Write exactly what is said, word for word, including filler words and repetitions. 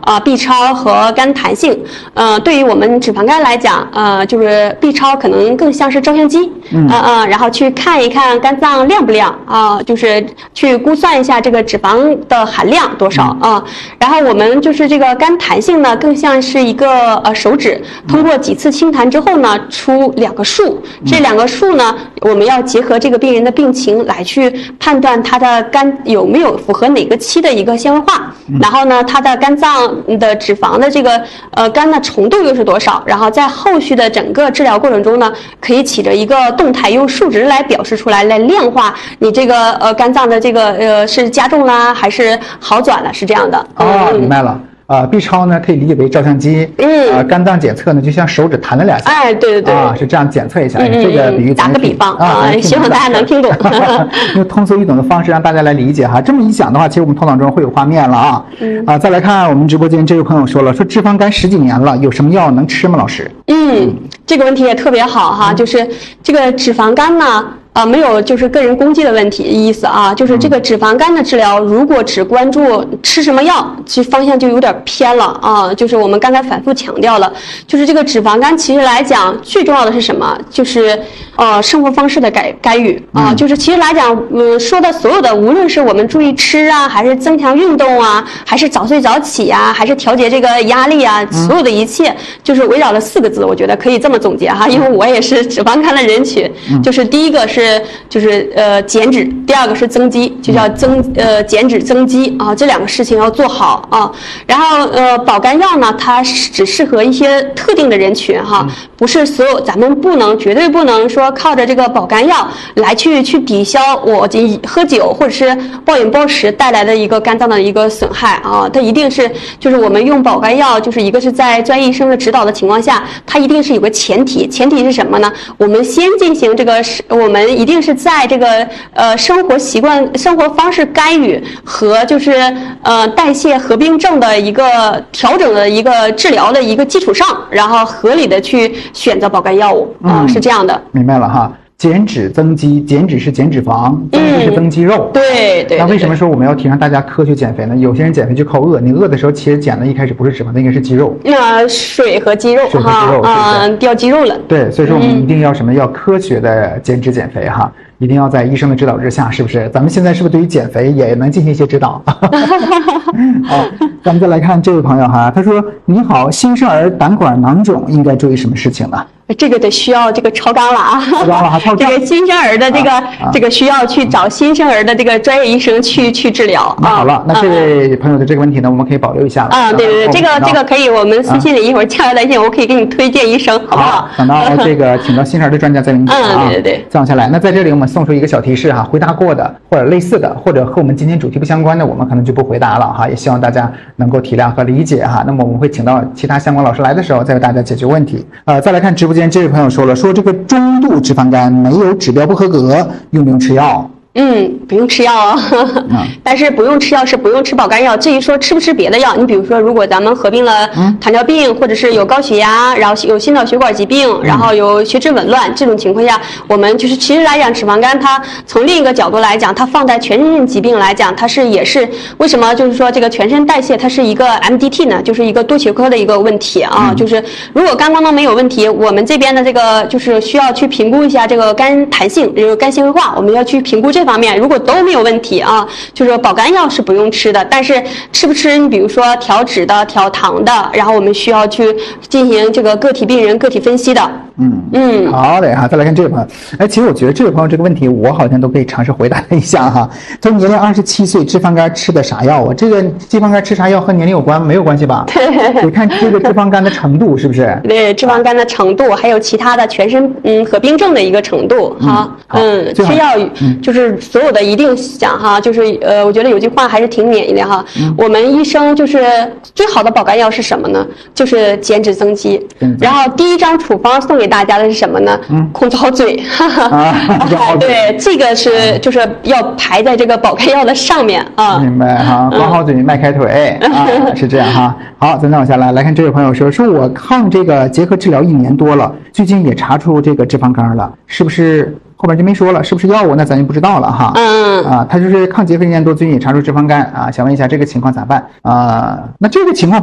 呃 B 超和肝弹性。呃，对于我们脂肪肝来讲，呃，就是 B 超可能更像是照相机，嗯嗯、呃，然后去看一看肝脏亮不亮啊、呃，就是去估算一下这个脂肪的含量多少啊、呃。然后我们就是这个肝弹性呢，更像是一个呃手指，通过几次轻弹之后呢，出两个数，这两个数呢，我们要结合这个病人的病情来去判断他的肝有没有符合哪个期的一个纤维化，然后呢，他的肝脏的脂肪的这个呃肝的稠度又是多少，然后在后续的整个治疗过程中呢，可以起着一个动态，用数值来表示出来，来量化你这个呃肝脏的这个呃是加重啦还是好转了，是这样的。 哦，明白了。呃 ，B 超呢可以理解为照相机，嗯，呃，肝脏检测呢就像手指弹了两下， 哎，对对对， 啊，是这样检测一下， 嗯、 这个比喻打个比方啊，希望大家能听懂， 用通俗易懂的方式让大家来理解哈。这么一讲的话，其实我们头脑中会有画面了啊。嗯，啊，再来看我们直播间这位朋友说了，说脂肪肝十几年了，有什么药能吃吗？老师？ 嗯，这个问题也特别好哈，嗯、就是这个脂肪肝呢。啊，没有就是个人攻击的问题意思啊，就是这个脂肪肝的治疗，如果只关注吃什么药，其实方向就有点偏了啊。就是我们刚才反复强调了，就是这个脂肪肝其实来讲，最重要的是什么？就是呃生活方式的改干预啊。嗯、就是其实来讲，嗯，说的所有的，无论是我们注意吃啊，还是增强运动啊，还是早睡早起啊，还是调节这个压力啊，所有的一切，就是围绕了四个字，我觉得可以这么总结哈，因为我也是脂肪肝的人群，就是第一个是。就是呃减脂，第二个是增肌，就叫增呃减脂增肌啊，这两个事情要做好啊。然后呃保肝药呢，它只适合一些特定的人群哈，不是所有，咱们不能绝对不能说靠着这个保肝药来去去抵消我喝酒或者是暴饮暴食带来的一个肝脏的一个损害啊。它一定是就是我们用保肝药，就是一个是在专业医生的指导的情况下，它一定是有个前提，前提是什么呢？我们先进行这个我们。一定是在这个呃生活习惯、生活方式干预和就是呃代谢合并症的一个调整的一个治疗的一个基础上，然后合理的去选择保肝药物啊、呃嗯，是这样的。 明白了哈。减脂增肌，减脂是减脂肪，增肌是增肌肉。 嗯、对 对, 对。 那为什么说我们要提倡大家科学减肥呢？有些人减肥就靠饿，你饿的时候其实减的一开始不是脂肪，那应该是肌肉。 那水和肌肉， 水和肌肉啊，嗯，掉肌肉了。 对，所以说我们一定要什么？嗯、要科学的减脂减肥哈。一定要在医生的指导之下，是不是？咱们现在是不是对于减肥也能进行一些指导？好，咱们再来看这位朋友哈，他说：“你好，新生儿胆管囊肿应该注意什么事情呢？” 这个得需要这个超纲了啊！ 超纲了哈， 这个新生儿的这个、啊啊、这个需要去找新生儿的这个专业医生去去治疗。 那好了，啊、那这位朋友的这个问题呢，我们可以保留一下了。 啊，对对对，这个这个可以，我们私信里一会儿洽谈来信，我可以给你推荐医生，好不好？ 等到这个请到新生儿的专家再给你讲啊。 嗯，对对对。 再往下来，那在这里我们送出一个小提示哈，回答过的或者类似的，或者和我们今天主题不相关的，我们可能就不回答了哈。也希望大家能够体谅和理解哈。那么我们会请到其他相关老师来的时候，再为大家解决问题。呃，再来看直播间这位朋友说了。说这个中度脂肪肝没有指标不合格，用不用吃药？ 嗯，不用吃药啊、哦，但是不用吃药是不用吃保肝药。至于说吃不吃别的药，你比如说，如果咱们合并了糖尿病，或者是有高血压，然后有心脑血管疾病，然后有血脂紊乱这种情况下，我们就是其实来讲，脂肪肝它从另一个角度来讲，它放在全身疾病来讲，它是也是为什么就是说这个全身代谢它是一个 M D T 呢？就是一个多学科的一个问题啊。嗯、就是如果肝功能没有问题，我们这边的这个就是需要去评估一下这个肝弹性，就是肝纤维化，我们要去评估这方面，如果都没有问题啊，就是保肝药是不用吃的，但是吃不吃，你比如说调脂的、调糖的，然后我们需要去进行这个个体病人个体分析的。 嗯嗯，好嘞哈，再来看这位朋友，哎，其实我觉得这位朋友这个问题我好像都可以尝试回答一下哈。他说年龄二十七岁，脂肪肝吃的啥药啊？这个脂肪肝吃啥药和年龄有关没有关系吧？对，你看这个脂肪肝的程度是不是？ 对，脂肪肝的程度，还有其他的全身嗯合并症的一个程度哈。嗯，嗯吃药就是所有的一定讲哈，就是呃，我觉得有句话还是挺勉励的哈。嗯、我们医生就是最好的保肝药是什么呢？就是减脂增肌。嗯、然后第一张处方送给大家的是什么呢？嗯，空草嘴。哈哈啊、对，这个是就是要排在这个保肝药的上面啊。 明白哈，光好嘴，迈开腿、嗯、啊，是这样哈。好，咱再往下来，来看这位朋友说，说我抗这个结合治疗一年多了，最近也查出这个脂肪肝了，是不是？后边就没说了，是不是药物？那咱就不知道了哈。嗯啊，他就是抗结合一年多，最近也查出脂肪肝啊，想问一下这个情况咋办啊？那这个情况。